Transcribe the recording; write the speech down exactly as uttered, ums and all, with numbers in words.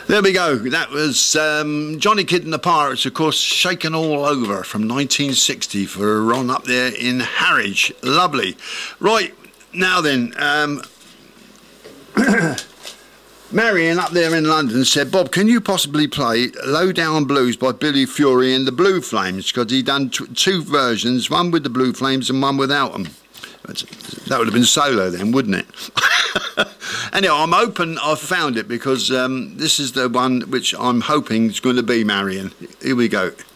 There we go. That was um, Johnny Kidd and the Pirates, of course, Shaken All Over from nineteen sixty for a run up there in Harwich. Lovely. Right, now then, um, Marion up there in London said, Bob, can you possibly play Low Down Blues by Billy Fury and the Blue Flames? Because he done t- two versions, one with the Blue Flames and one without them. That would have been solo then, wouldn't it? Anyway, I'm hoping I've found it because um, this is the one which I'm hoping is going to be Marion. Here we go.